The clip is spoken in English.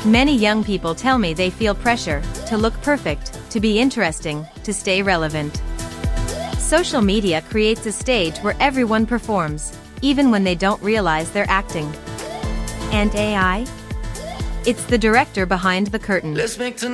Many young people tell me they feel pressure to look perfect, to be interesting, to stay relevant. Social media creates a stage where everyone performs, even when they don't realize they're acting. And AI? It's the director behind the curtain.